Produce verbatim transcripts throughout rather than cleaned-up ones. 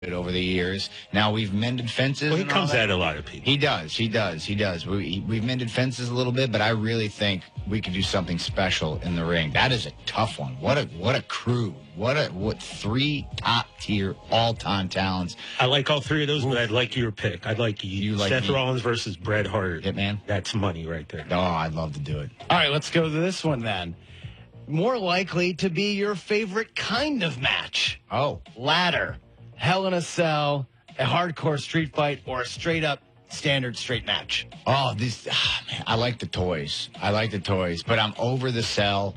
over the years. Now we've mended fences. Well, he and all comes that. at a lot of people. He does. He does. He does. We, we've mended fences a little bit, but I really think we could do something special in the ring. That is a tough one. What a what a crew. What a what three top tier all time talents. I like all three of those, Ooh. but I'd like your pick. I'd like you. You like Seth me? Rollins versus Bret Hart. Yeah, man. That's money right there. Oh, I'd love to do it. All right, let's go to this one then. More likely to be your favorite kind of match. Oh, ladder, Hell in a Cell, a hardcore street fight, or a straight up standard straight match. Oh, this ah, man, I like the toys. I like the toys, but I'm over the cell.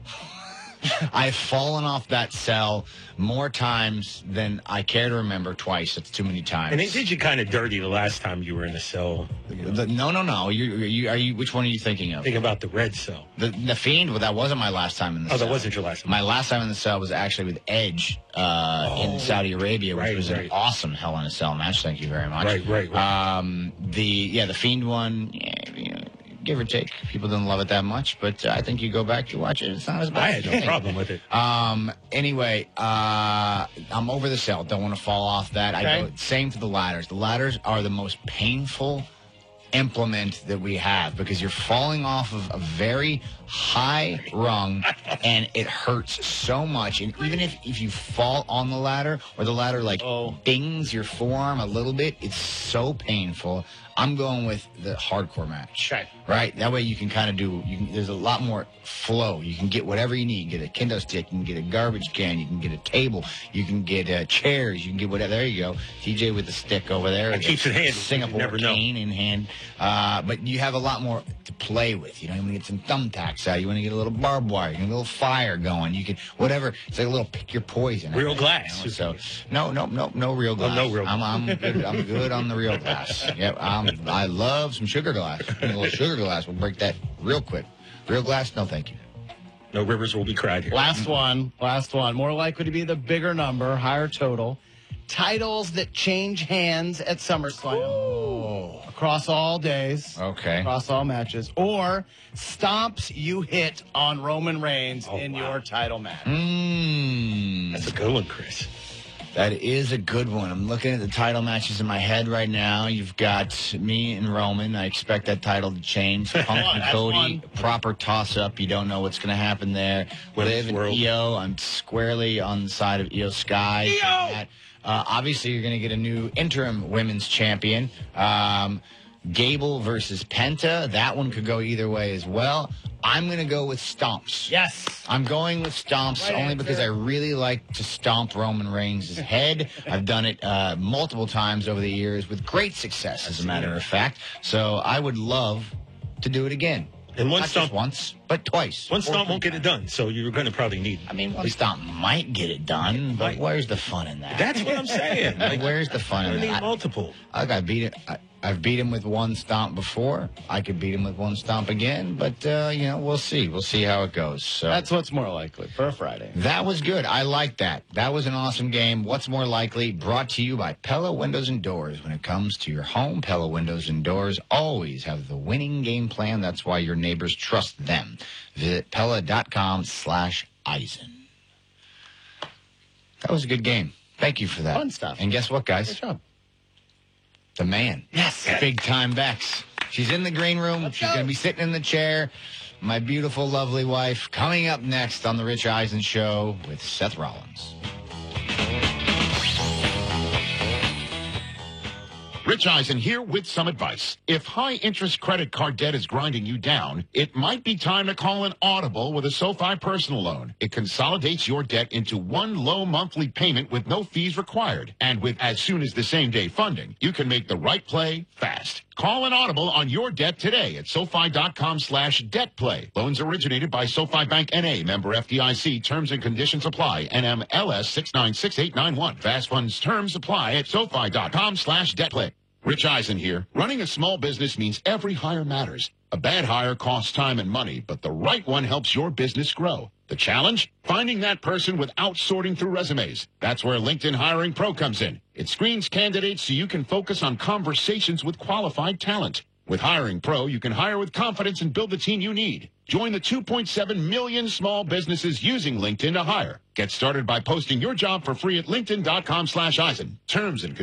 I've fallen off that cell more times than I care to remember. Twice. That's too many times. And they did you kind of dirty the last time you were in the cell. You know? the, no, no, no. You, you, are you? Which one are you thinking of? Think about the red cell. The, the Fiend. Well, that wasn't my last time in the oh, cell. that wasn't your last time. My last time in the cell was actually with Edge uh, oh, in Saudi Arabia, which right, was right. an awesome Hell in a Cell match. Thank you very much. Right, right, right. Um, the yeah, the Fiend one. Yeah, you know, give or take. People didn't love it that much, but uh, I think you go back, you watch it, it's not as bad. I had no problem with it. Um, anyway, uh, I'm over the cell. Don't want to fall off that. Okay. I go, same to the ladders. The ladders are the most painful implement that we have because you're falling off of a very high rung and it hurts so much. And even if, if you fall on the ladder or the ladder like oh. dings your forearm a little bit, it's so painful. I'm going with the hardcore match. Okay. Right? That way you can kind of do, you can, there's a lot more flow. You can get whatever you need. You can get a kendo stick. You can get a garbage can. You can get a table. You can get uh, chairs. You can get whatever. There you go. T J with the stick over there. It keeps it handy. Singapore never know. cane in hand. Uh, but you have a lot more to play with. You know, you want to get some thumbtacks out. You want to get a little barbed wire. You get a little fire going. You can, whatever. It's like a little pick your poison. Real right? glass. You know? So, no, no, no, no real glass. Oh, no real I'm, I'm good. I'm good on the real glass. Yep. I'm, I love some sugar glass. A little sugar glass will break that real quick. Real glass, no thank you. No rivers will be cried here. Last one. Last one. More likely to be the bigger number, higher total. Titles that change hands at SummerSlam. Oh. Across all days. Okay. Across all matches. Or stomps you hit on Roman Reigns oh, in wow. your title match. Mm. That's a good one, Chris. That is a good one. I'm looking at the title matches in my head right now. You've got me and Roman. I expect that title to change. Punk and That's Cody, one. proper toss-up. You don't know what's going to happen there. Women's Liv and World. E O. I'm squarely on the side of Io Sky. E O! Uh, obviously, you're going to get a new interim women's champion. Um, Gable versus Penta. That one could go either way as well. I'm going to go with stomps. Yes. I'm going with stomps Right only answer. because I really like to stomp Roman Reigns' head. I've done it uh, multiple times over the years with great success, as a matter of fact. So I would love to do it again. And one Not stomp, just once, but twice. one Or stomp three won't get it times. done, so you're going to probably need. I mean, one stomp might get it done, but Might. where's the fun in that? That's what I'm saying. Like, where's the fun I in need that? multiple. I, I beat it. I, I've beat him with one stomp before. I could beat him with one stomp again, but uh, you know, we'll see. We'll see how it goes. So That's what's more likely for a Friday. that was good. I like that. That was an awesome game. What's more likely? Brought to you by Pella Windows and Doors. When it comes to your home, Pella Windows and Doors always have the winning game plan. That's why your neighbors trust them. Visit Pella.com slash Eisen. That was a good game. Thank you for that. Fun stuff. And guess what, guys? Good job. The man. Yes. Big time Bex. She's in the green room. Let's She's go. going to be sitting in the chair. My beautiful, lovely wife coming up next on The Rich Eisen Show with Seth Rollins. Rich Eisen here with some advice. If high-interest credit card debt is grinding you down, it might be time to call an Audible with a SoFi personal loan. It consolidates your debt into one low monthly payment with no fees required. And with as soon as the same-day funding, you can make the right play fast. Call an Audible on your debt today at SoFi.com slash debt play. Loans originated by SoFi Bank N A, member F D I C. Terms and conditions apply. N M L S six nine six eight nine one. Fast funds terms apply at SoFi.com slash debt play. Rich Eisen here. Running a small business means every hire matters. A bad hire costs time and money, but the right one helps your business grow. The challenge? Finding that person without sorting through resumes. That's where LinkedIn Hiring Pro comes in. It screens candidates so you can focus on conversations with qualified talent. With Hiring Pro, you can hire with confidence and build the team you need. Join the two point seven million small businesses using LinkedIn to hire. Get started by posting your job for free at linkedin dot com slash Eisen. Terms and